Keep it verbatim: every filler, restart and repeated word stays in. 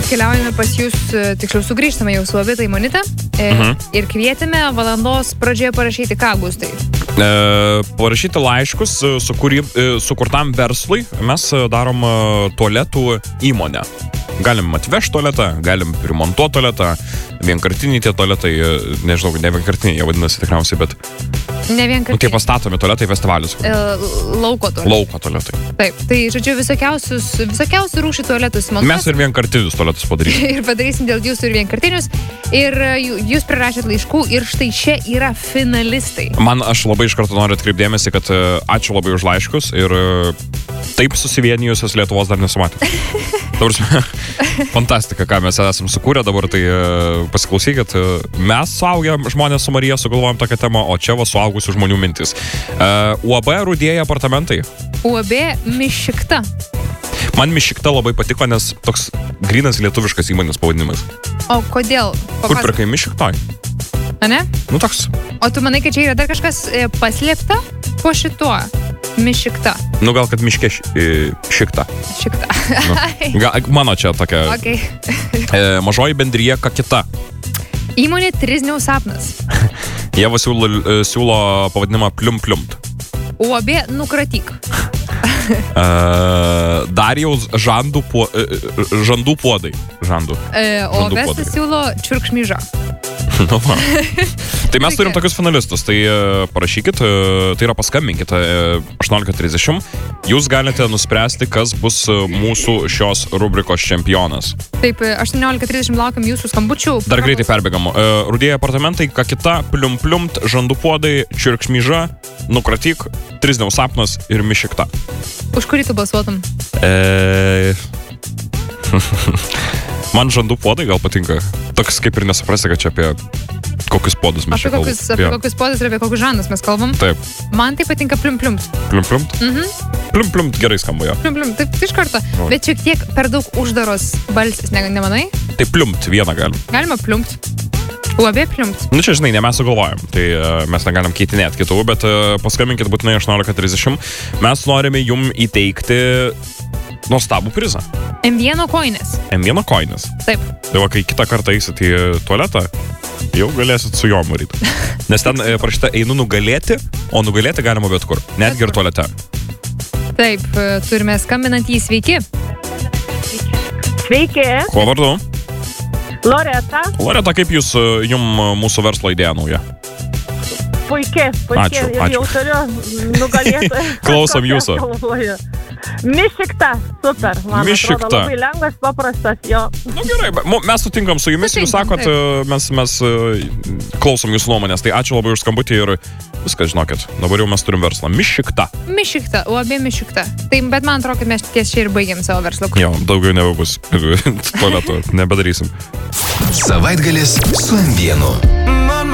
atkeliaujame pas jūs, tiksliau sugrįžtame jau su Abita Imonita e, mhm. ir kvietėme valandos pradžioje parašyti ką, Gustai? E, parašyti laiškus su kurį, sukurtam verslui. Mes darom tualetų įmonę. Galim atvežti tualetą, galim primontuoti tualetą, vienkartiniai tie tualetai, nežinau, ne vienkartiniai, jie vadinasi tikriausiai, bet... Ne vienkartiniai. Nu, tie pastatomi tualetai festivalius. E, lauko tualetai. Lauko tualetai. Taip, tai, žodžiu, visokiausius, visokiausių rūšių tualetus montuos. Mes ir vienkartinius tualetus padarysim. Ir padarysim dėl jūsų ir vienkartinius. Ir jūs prirašėt laiškų ir štai čia yra finalistai. Man aš labai iš karto noriu atkreipdėmėsi, kad ačiū labai už laiškus ir taip susivienijusios Lietuvos dar nesumatė. Tavrasme, fantastika, ką mes esam sukūrę dabar, tai pasiklausykit. Mes suaugę žmonės su Marija sugalvojom tokią temą, o čia va suaugusių žmonių mintis. U A B Rudieji apartamentai. U A B Mišikta. Man Mišikta labai patiko, nes toks grynas lietuviškas įmonės pavadinimas. O kodėl? Papas... Kur pirkai Mišiktoj? A ne? Nu toks. O tu manai, kad čia yra dar kažkas paslėpta po šituo? Mišikta. Nu gal kad miške šikta. Šikta. Nu, gal, mano čia tokia. Okay. e, mažoji bendrija Kakita. Įmonė Trizniaus sapnas. Jie va siūlo, siūlo pavadinimą Plium Pliumt. U A B Nukratyk. Uh, Darijaus žandų, puo, uh, žandų puodai. Žandų. E, o Vestas siūlo Čiurkšmyžą. Nu, tai mes turim tokius finalistus. Tai uh, parašykit, uh, tai yra paskambinkit uh, aštuoniolika trisdešimt. Jūs galite nuspręsti, kas bus uh, mūsų šios rubrikos čempionas. Taip, aštuoniolika trisdešimt laukiam jūsų skambučių. Dar greitai perbėgam. Uh, Rudieji apartamentai, Kakita, Plium Pliumt, žandų puodai, Čiurkšmyža, Nukratyk, Trizniaus sapnas ir Mišikta. Už kurį tu balsuotum? E... Man žandų podai gal patinka. Toks kaip ir nesuprasi, kad čia apie kokius podus mes apie čia kalbam. Kokius, apie ja. kokius podus ir apie kokius žandus mes kalbam. Taip. Man tai patinka Plium Pliumt. Plium Pliumt? Mhm. Plium Pliumt gerai skamba jo. Plium Pliumt, taip iš karto. O. Bet šiek tiek per daug uždaros balsis, ne, nemanai? Tai Pliumt vieną galim. Galima Pliumt. U A B Pliumt. Nu čia, žinai, ne mes sugalvojam. Tai uh, mes negalim keitinėti kitų, bet uh, paskambinkit būtinai aštuoniolika trisdešimt. Mes norime jum įteikti nuostabų prizą. M vieno koinės. M vieno koinės. Taip. Tai va, kai kitą kartą eisit į tualetą, jau galėsit su juom varyti. Nes ten e, parašyta einu nugalėti, o nugalėti galima bet kur. Netgi ir tualete. Taip, turime skambinantį. Sveiki. Sveiki. Kuo vardu? Loreta. Loreta, kaip jūs, jum mūsų verslo idėja nauja? Puikiai, puikiai. Ačiū, ir ačiū. jau turiu nugalėti. Klausom jūsų. Mišikta, super. Man Mišikta. atrodo labai lengvas, paprastas, jo. Nu gerai, mes sutinkam su jumis, Sutinkam, jūs sakot, taip. mes, mes klausom jūsų nuomonės, tai ačiū labai už skambutį ir viską žinokit, dabar jau mes turim verslą. Mišikta. Mišikta, U A B Mišikta. Tai, bet man atrodo, kad mes ties čia ir baigiam savo verslą. Jo, daugiau nebebus tualetų, nebedarysim. Savaitgalis su M vienu.